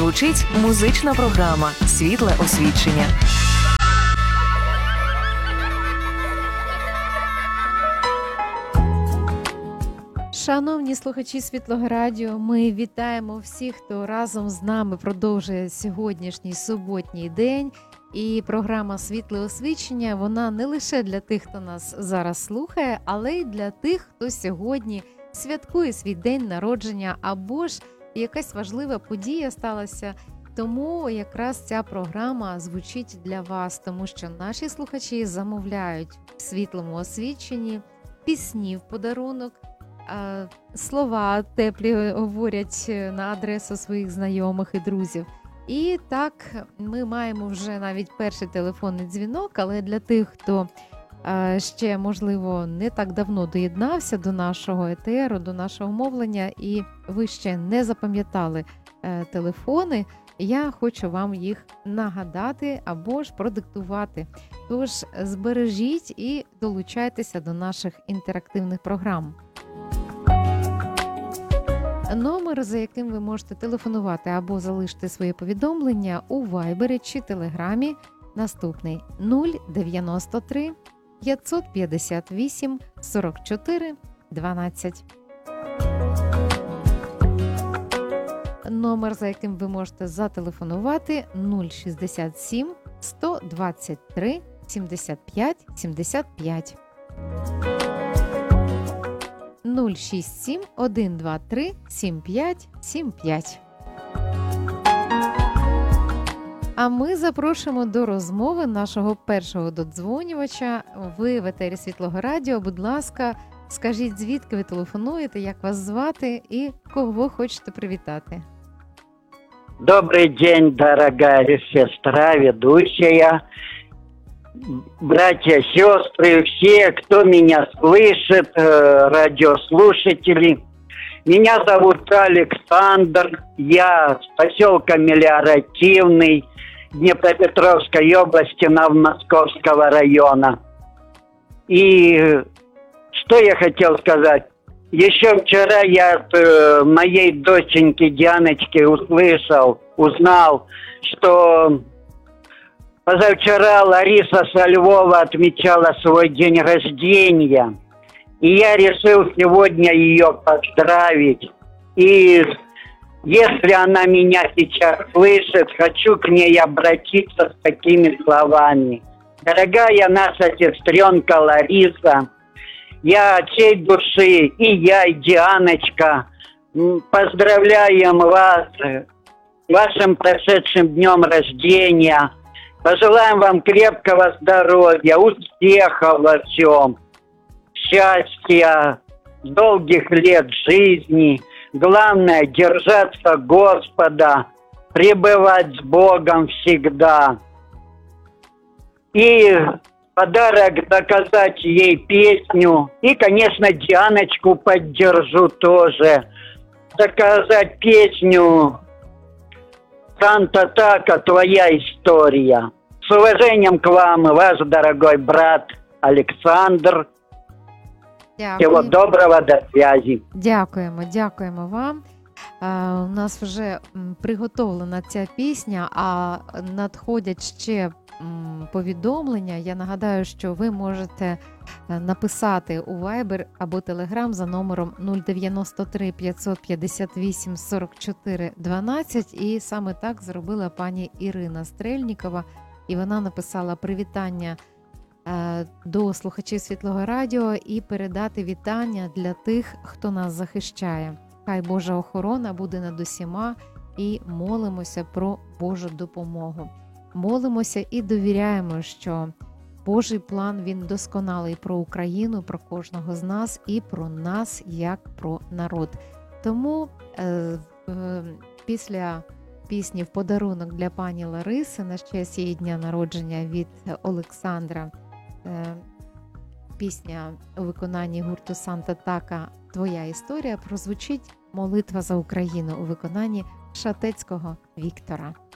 Звучить музична програма «Світле освічення». Шановні слухачі Світлого Радіо, ми вітаємо всіх, хто разом з нами продовжує сьогоднішній суботній день. І програма «Світле освічення», вона не лише для тих, хто нас зараз слухає, але й для тих, хто сьогодні святкує свій день народження, або ж якась важлива подія сталася. Тому якраз ця програма звучить для вас, тому що наші слухачі замовляють в світлому освіченні пісні в подарунок, слова теплі говорять на адресу своїх знайомих і друзів. І так, ми маємо вже навіть перший телефонний дзвінок, але для тих, хто ще, можливо, не так давно доєднався до нашого етеру, до нашого мовлення, і ви ще не запам'ятали телефони, я хочу вам їх нагадати або ж продиктувати. Тож збережіть і долучайтеся до наших інтерактивних програм. Номер, за яким ви можете телефонувати або залишити своє повідомлення у Вайбері чи Телеграмі, наступний: 093 558 44 12. Номер, за яким ви можете зателефонувати: 067 123 75 75. 067 123 75 75. А ми запрошуємо до розмови нашого першого додзвонювача. Ви в етері Світлого Радіо. Будь ласка, скажіть, звідки ви телефонуєте, як вас звати і кого ви хочете привітати. Добрый день, дорогая сестра, ведущая, братья, сестры, все, кто меня слышит, радиослушатели. Меня зовут Александр, я с поселка Мелиоративный, Днепропетровской области, Новомосковского района. И что я хотел сказать? Еще вчера я от моей доченьки Дианочки узнал, что позавчера Лариса со Львова отмечала свой день рождения. И я решил сегодня ее поздравить. И если она меня сейчас слышит, хочу к ней обратиться с такими словами. Дорогая наша сестренка Лариса, я от всей души, и я, и Дианочка, поздравляем вас с вашим прошедшим днем рождения. Пожелаем вам крепкого здоровья, успехов во всем, счастья, долгих лет жизни. Главное — держаться Господа, пребывать с Богом всегда. И подарок — доказать ей песню. И, конечно, Дианочку поддержу тоже. Доказать песню «Санта Така, твоя история». С уважением к вам, ваш дорогой брат Александр. Дякую. Всего доброго, до связи. Дякуємо вам. У нас вже приготовлена ця пісня, а надходять ще повідомлення. Я нагадаю, що ви можете написати у Viber або Telegram за номером 093 558 44 12. І саме так зробила пані Ірина Стрельнікова. І вона написала привітання до слухачів Світлого Радіо і передати вітання для тих, хто нас захищає. Хай Божа охорона буде над усіма, і молимося про Божу допомогу. Молимося і довіряємо, що Божий план, він досконалий про Україну, про кожного з нас і про нас, як про народ. Тому після пісні «В подарунок для пані Лариси» на честь її дня народження від Олександра, пісня у виконанні гурту «Санта Така, твоя історія», прозвучить молитва за Україну у виконанні Шатецького Віктора.